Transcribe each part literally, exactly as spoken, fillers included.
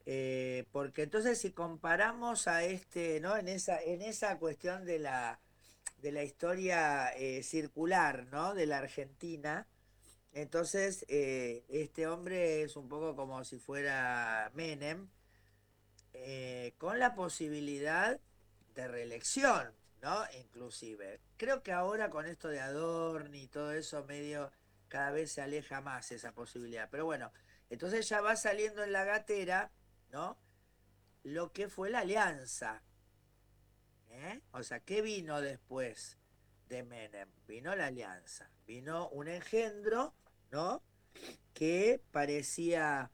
Eh, porque entonces si comparamos a este, ¿no? En esa, en esa cuestión de la, de la historia eh, circular, ¿no? De la Argentina, entonces eh, este hombre es un poco como si fuera Menem, eh, con la posibilidad de reelección, ¿no? Inclusive. Creo que ahora con esto de Adorni y todo eso medio cada vez se aleja más esa posibilidad. Pero bueno, entonces ya va saliendo en la gatera, ¿no? Lo que fue la alianza. ¿Eh? O sea, ¿qué vino después de Menem? Vino la alianza. Vino un engendro, ¿no? Que parecía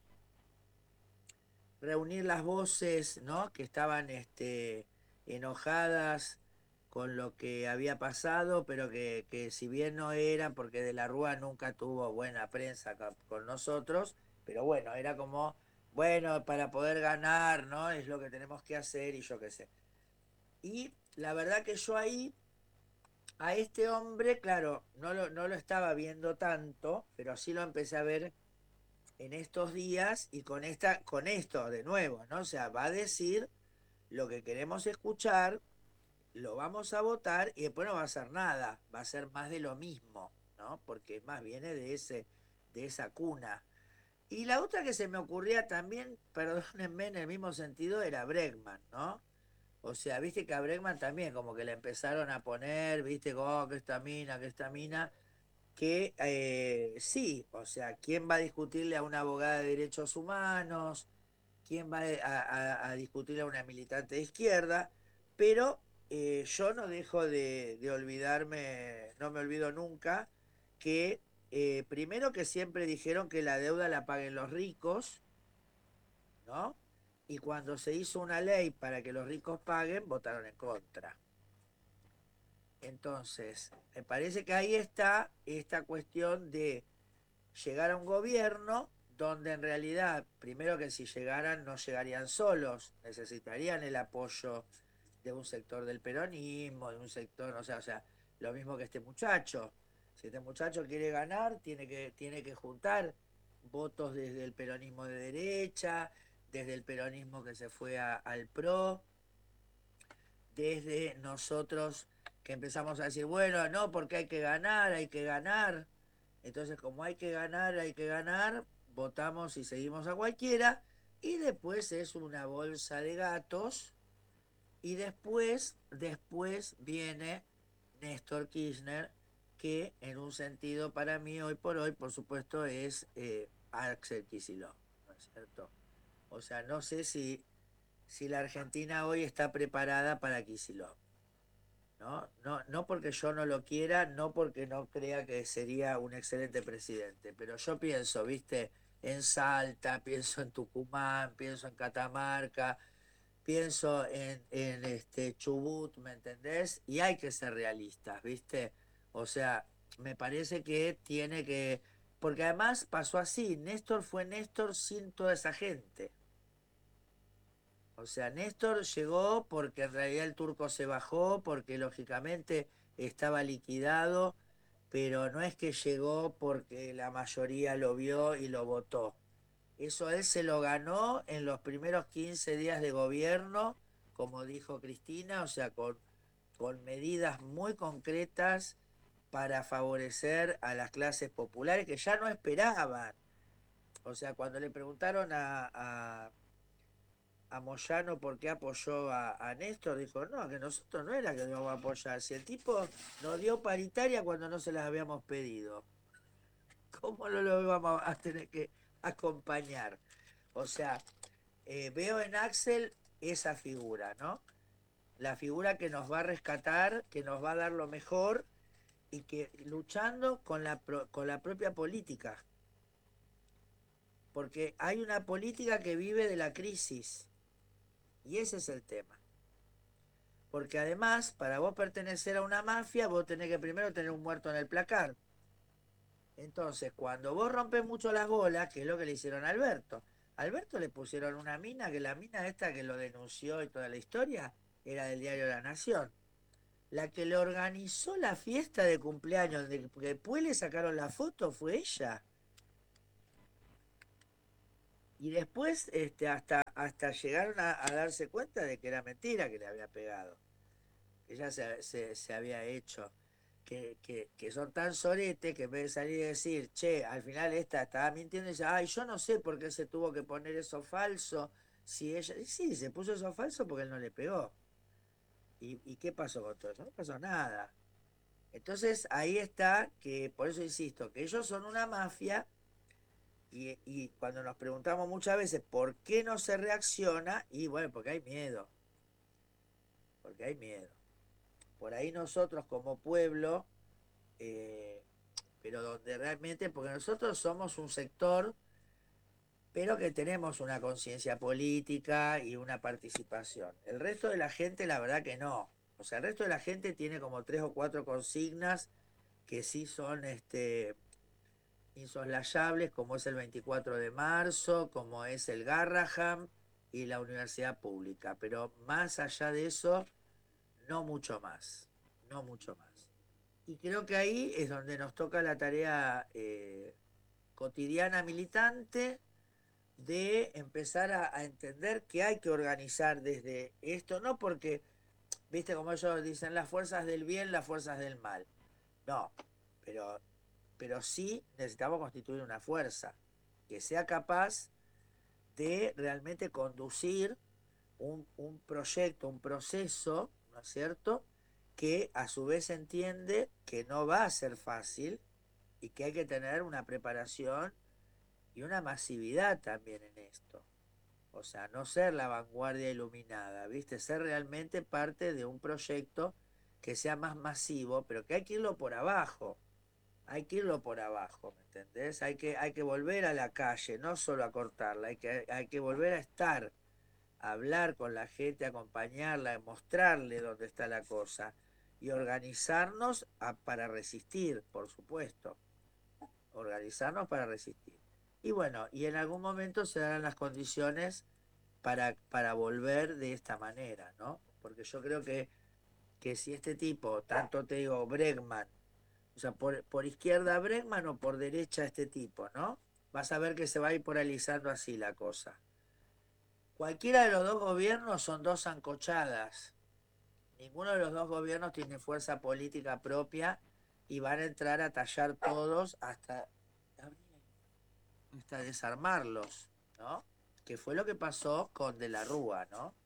reunir las voces, ¿no? Que estaban este, enojadas con lo que había pasado, pero que, que si bien no eran, porque De la Rúa nunca tuvo buena prensa con, con nosotros, pero bueno, era como, bueno, para poder ganar, ¿no? Es lo que tenemos que hacer y yo qué sé. Y la verdad que yo ahí, a este hombre, claro, no lo, no lo estaba viendo tanto, pero sí lo empecé a ver en estos días y con esta, con esto de nuevo, ¿no? O sea, va a decir lo que queremos escuchar, lo vamos a votar y después no va a hacer nada, va a ser más de lo mismo, ¿no? Porque más viene de ese, de esa cuna. Y la otra que se me ocurría también, perdónenme en el mismo sentido, era Bregman, ¿no? O sea, viste que a Bregman también como que le empezaron a poner, viste, oh, que esta mina, que esta mina, que eh, sí, o sea, ¿quién va a discutirle a una abogada de derechos humanos? ¿Quién va a, a- a discutirle a una militante de izquierda? Pero eh, yo no dejo de, de olvidarme, no me olvido nunca, que eh, primero que siempre dijeron que la deuda la paguen los ricos, ¿no? Y cuando se hizo una ley para que los ricos paguen, votaron en contra. Entonces, me parece que ahí está esta cuestión de llegar a un gobierno donde en realidad, primero que si llegaran, no llegarían solos, necesitarían el apoyo de un sector del peronismo, de un sector, o sea, o sea, lo mismo que este muchacho. Si este muchacho quiere ganar, tiene que, tiene que juntar votos desde el peronismo de derecha, desde el peronismo que se fue a, al PRO, desde nosotros que empezamos a decir, bueno, no, porque hay que ganar, hay que ganar. Entonces, como hay que ganar, hay que ganar, votamos y seguimos a cualquiera. Y después es una bolsa de gatos. Y después, después viene Néstor Kirchner, que en un sentido para mí hoy por hoy, por supuesto, es eh, Axel Kicillof, ¿no es cierto? O sea, no sé si, si la Argentina hoy está preparada para Kicillof. ¿No? No, no porque yo no lo quiera, no porque no crea que sería un excelente presidente, pero yo pienso, viste, en Salta, pienso en Tucumán, pienso en Catamarca, pienso en, en este Chubut, ¿me entendés? Y hay que ser realistas, ¿viste? O sea, me parece que tiene que, porque además pasó así, Néstor fue Néstor sin toda esa gente. O sea, Néstor llegó porque en realidad el turco se bajó, porque lógicamente estaba liquidado, pero no es que llegó porque la mayoría lo vio y lo votó. Eso él se lo ganó en los primeros quince días de gobierno, como dijo Cristina, o sea, con, con medidas muy concretas para favorecer a las clases populares que ya no esperaban. O sea, cuando le preguntaron a, a a Moyano por qué apoyó a, a Néstor, dijo, no, que nosotros no era que íbamos a apoyar, si el tipo nos dio paritaria cuando no se las habíamos pedido, ¿cómo no lo íbamos a tener que acompañar? O sea, eh, veo en Axel esa figura, ¿no? La figura que nos va a rescatar, que nos va a dar lo mejor y que luchando con la, pro, con la propia política, porque hay una política que vive de la crisis y ese es el tema. Porque además, para vos pertenecer a una mafia, vos tenés que primero tener un muerto en el placar. Entonces, cuando vos rompes mucho las bolas, que es lo que le hicieron a Alberto. A Alberto le pusieron una mina, que la mina esta que lo denunció y toda la historia, era del diario La Nación. La que le organizó la fiesta de cumpleaños, de que después le sacaron la foto, fue ella. Y después este, hasta, hasta llegaron a, a darse cuenta de que era mentira que le había pegado, que ya se, se, se había hecho, que, que, que son tan soretes que en vez de salir y decir, che, al final esta estaba mintiendo, y dice, ay, yo no sé por qué se tuvo que poner eso falso, si ella, y sí, se puso eso falso porque él no le pegó. ¿Y, y qué pasó con todo eso? No pasó nada. Entonces ahí está, que por eso insisto, que ellos son una mafia y, y cuando nos preguntamos muchas veces por qué no se reacciona, y bueno, porque hay miedo, porque hay miedo. Por ahí nosotros como pueblo, eh, pero donde realmente, porque nosotros somos un sector, pero que tenemos una conciencia política y una participación. El resto de la gente, la verdad que no. O sea, el resto de la gente tiene como tres o cuatro consignas que sí son este, insoslayables, como es el veinticuatro de marzo, como es el Garraham y la universidad pública. Pero más allá de eso, no mucho más. No mucho más. Y creo que ahí es donde nos toca la tarea eh, cotidiana militante de empezar a, a entender que hay que organizar desde esto, no porque, viste, como ellos dicen, las fuerzas del bien, las fuerzas del mal. No, pero, pero sí necesitamos constituir una fuerza que sea capaz de realmente conducir un, un proyecto, un proceso, ¿no es cierto?, que a su vez entiende que no va a ser fácil y que hay que tener una preparación y una masividad también en esto. O sea, no ser la vanguardia iluminada, ¿viste? Ser realmente parte de un proyecto que sea más masivo, pero que hay que irlo por abajo. Hay que irlo por abajo, ¿me entendés? Hay que, hay que volver a la calle, no solo a cortarla, hay que, hay que volver a estar, a hablar con la gente, acompañarla, mostrarle dónde está la cosa y organizarnos a, para resistir, por supuesto. Organizarnos para resistir. Y bueno, y en algún momento se darán las condiciones para, para volver de esta manera, ¿no? Porque yo creo que, que si este tipo, tanto te digo, Bregman, o sea, por, por izquierda Bregman o por derecha este tipo, ¿no? Vas a ver que se va a ir polarizando así la cosa. Cualquiera de los dos gobiernos son dos zancochadas. Ninguno de los dos gobiernos tiene fuerza política propia y van a entrar a tallar todos hasta, hasta desarmarlos, ¿no? Que fue lo que pasó con De la Rúa, ¿no?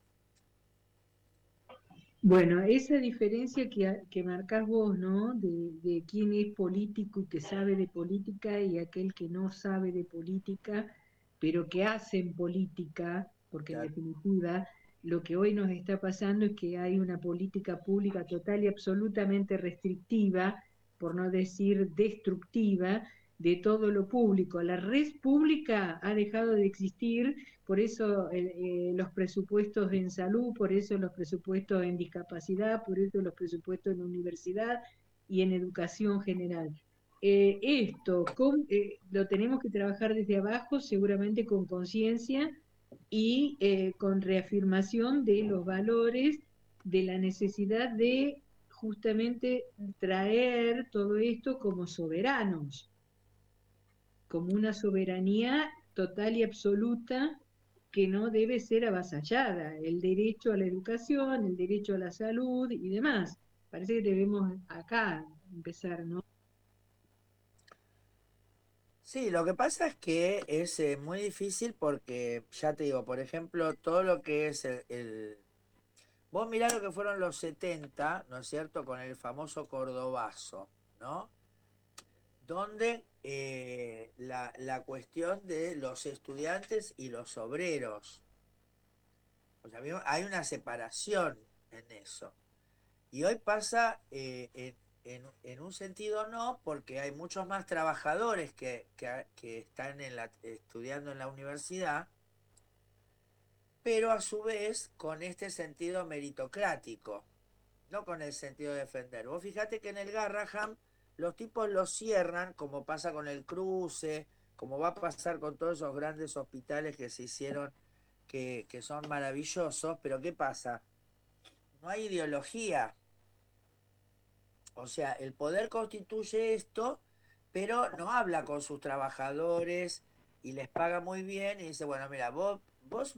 Bueno, esa diferencia que, que marcás vos, ¿no? De, de quién es político y que sabe de política y aquel que no sabe de política, pero que hacen política, porque en Claro. definitiva lo que hoy nos está pasando es que hay una política pública total y absolutamente restrictiva, por no decir destructiva, de todo lo público. La red pública ha dejado de existir, por eso eh, eh, los presupuestos en salud, por eso los presupuestos en discapacidad, por eso los presupuestos en universidad y en educación general. Eh, esto con, eh, lo tenemos que trabajar desde abajo, seguramente con conciencia y eh, con reafirmación de los valores, de la necesidad de justamente traer todo esto como soberanos, como una soberanía total y absoluta que no debe ser avasallada, el derecho a la educación, el derecho a la salud y demás. Parece que debemos acá empezar, ¿no? Sí, lo que pasa es que es eh, muy difícil porque, ya te digo, por ejemplo, todo lo que es el, el- Vos mirá lo que fueron los setenta, ¿no es cierto?, con el famoso Cordobazo, ¿no? Donde eh, la, la cuestión de los estudiantes y los obreros, o sea, hay una separación en eso. Y hoy pasa eh, en, en- en un sentido no, porque hay muchos más trabajadores que, que- que están en la- estudiando en la universidad, pero a su vez con este sentido meritocrático, no con el sentido de defender. Vos fijate que en el Garraham los tipos lo cierran, como pasa con el Cruce, como va a pasar con todos esos grandes hospitales que se hicieron, que, que son maravillosos, pero ¿qué pasa? No hay ideología. O sea, el poder constituye esto, pero no habla con sus trabajadores y les paga muy bien y dice, bueno, mira, vos, vos